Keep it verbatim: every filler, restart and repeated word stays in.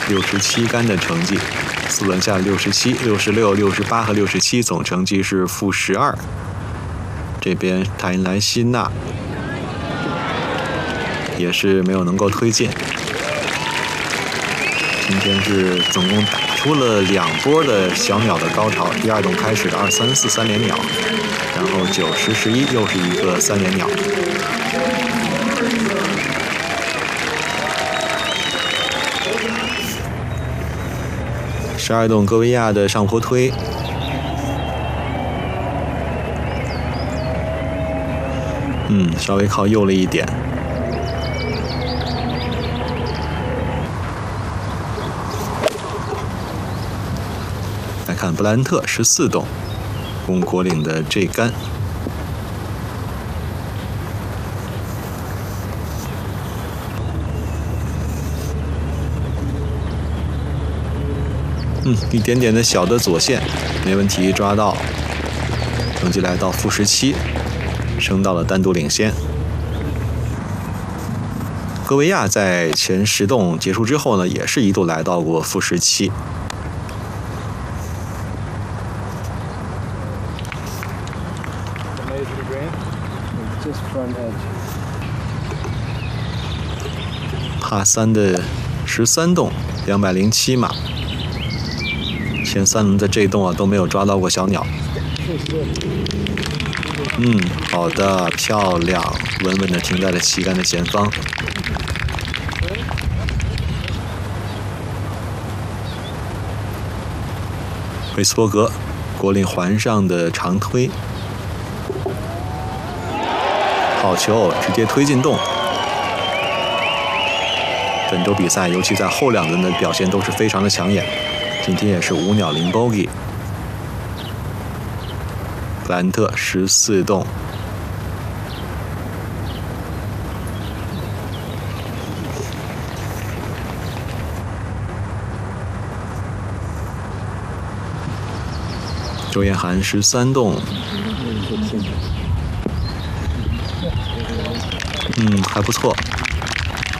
六十七杆的成绩。四轮下六十七、六十六、六十八和六十七，总成绩是负十二。这边塔因莱希纳也是没有能够推进。今天是总共打出了两波的小鸟的高潮，第二洞开始的二三四三连鸟，然后九十十一又是一个三连鸟。十二洞戈维亚的上坡推，嗯，稍微靠右了一点。来看布兰特十四洞攻果岭的这杆，嗯，一点点的小的左线，没问题，抓到，成绩来到负十七，升到了单独领先。戈维亚在前十洞结束之后呢，也是一度来到过负十七。帕三的十三洞，两百零七码。前三轮的这一洞啊都没有抓到过小鸟。嗯，好的，漂亮，稳稳地停在了旗杆的前方。韦斯伯格，果岭环上的长推，好球，直接推进洞。本周比赛，尤其在后两轮的表现都是非常的抢眼。今天也是五鸟零 bogey。布兰特十四洞，周彦涵十三洞，嗯，还不错。